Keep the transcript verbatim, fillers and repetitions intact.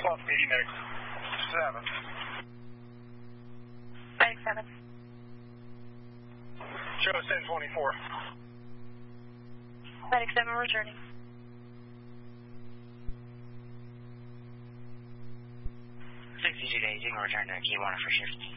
Swap eighty medic seven. Medic seven. Show us ten twenty-four. Medic seven returning. sixty-two days, you can return to Key one for shift.